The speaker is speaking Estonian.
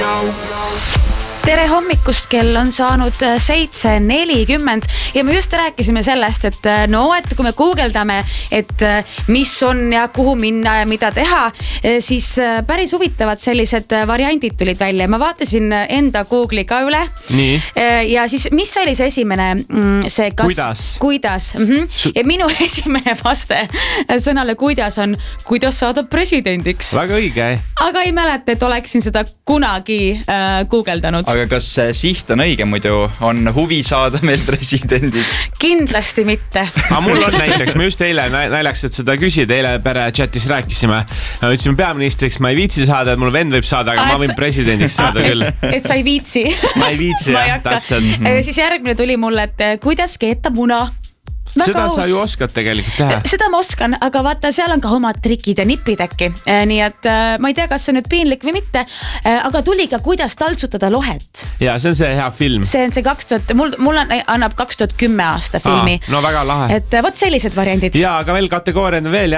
Tere hommikust, kell on saanud 7:40 ja me just rääkisime sellest, et kui me guugeldame, et mis on ja kuhu minna ja mida teha, siis päris huvitavad sellised variandid tulid välja. Ma vaatasin enda Google'i ka üle. Nii. Ja siis, mis oli see esimene? See kuidas? Ja minu esimene vaste sõnale kuidas on, kuidas saada presidendiks. Väga õige. Aga ei mäleta, et oleksin seda kunagi guugeldanud. Aga kas siht on õige muidu? On huvi saada meil presidendiks? Kindlasti mitte. Aga mul on näiteks, me just eile naljaks, et seda küsida, eile pere chatis rääkisime. Ütlesime peaministriks, ma ei viitsi saada, et mul vend võib saada, aga ma võin presidendiks saada küll. Et sa ei viitsi. Ma ei viitsi, jah, täpselt. Siis järgmine tuli mulle, et kuidas keeta muna. Seda sa ju oskad tegelikult teha. Seda ma oskan, aga vaata, seal on ka omad trikid ja nipid äkki. Nii et ma ei tea, kas see nüüd piinlik või mitte, aga tuli ka kuidas taltsutada lohet. Ja see on see hea film. See on see 2000, mul annab 2010 aasta filmi. No väga lahe. Et võt sellised variandid. Ja, aga veel kategooriad on veel.